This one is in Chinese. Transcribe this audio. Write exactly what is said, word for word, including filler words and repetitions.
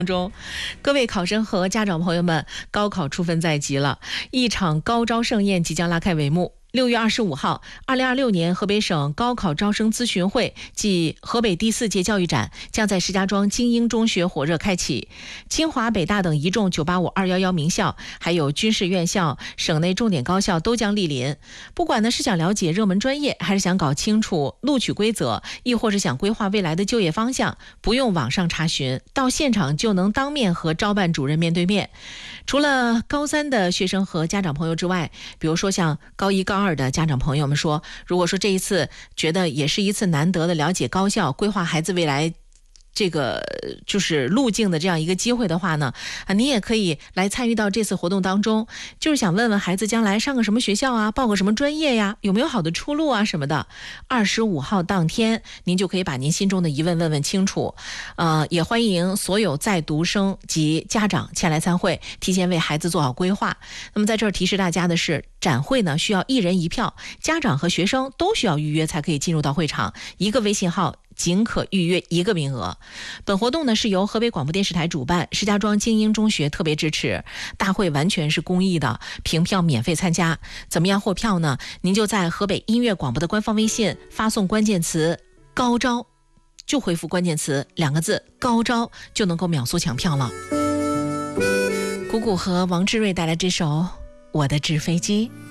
中，各位考生和家长朋友们，高考出分在即了，一场高招盛宴即将拉开帷幕。六月二十五号，二零二六年河北省高考招生咨询会暨河北第四届教育展将在石家庄精英中学火热开启。清华、北大等一众九八五、二一一名校，还有军事院校、省内重点高校都将莅临。不管呢是想了解热门专业，还是想搞清楚录取规则，亦或是想规划未来的就业方向，不用网上查询，到现场就能当面和招办主任面对面。除了高三的学生和家长朋友之外，比如说像高一、高二的家长朋友们说，如果说这一次觉得也是一次难得的了解高校、规划孩子未来这个就是路径的这样一个机会的话呢，啊，你也可以来参与到这次活动当中，就是想问问孩子将来上个什么学校啊，报个什么专业呀，有没有好的出路啊什么的。二十五号当天，您就可以把您心中的疑问问问清楚。呃，也欢迎所有在读生及家长前来参会，提前为孩子做好规划。那么在这儿提示大家的是，展会呢需要一人一票，家长和学生都需要预约才可以进入到会场，一个微信号仅可预约一个名额。本活动呢是由河北广播电视台主办，石家庄精英中学特别支持，大会完全是公益的，凭票免费参加。怎么样获票呢？您就在河北音乐广播的官方微信发送关键词高招，就回复关键词两个字高招，就能够秒速抢票了。谷谷和王志瑞带来这首我的纸飞机。